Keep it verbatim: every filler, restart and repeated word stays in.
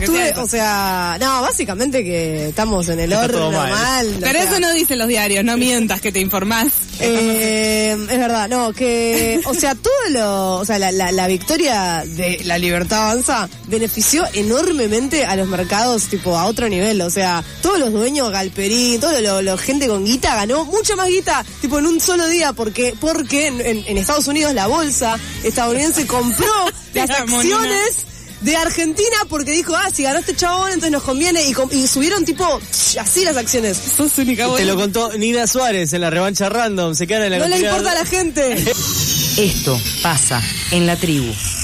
estuve, o sea, no, básicamente que estamos en el horno mal. mal Pero o sea, eso no dicen los diarios, no mientas que te informás. Eh, es verdad, no, que, o sea, todo lo, o sea, la, la, la victoria de la Libertad Avanza benefició enormemente a los mercados, tipo, a otro nivel, o sea, todos los dueños, Galperín, todo lo, lo gente con guita ganó mucha más guita, tipo, en un solo día, porque, porque en, en Estados Unidos la bolsa estadounidense compró las acciones de Argentina porque dijo, ah, si ganó este chabón, entonces nos conviene, y, y subieron tipo, así las acciones. Sos única buena. Te lo contó Nina Suárez en la revancha random, se quedan en la No cantidad. le importa a la gente. Esto pasa en la tribu.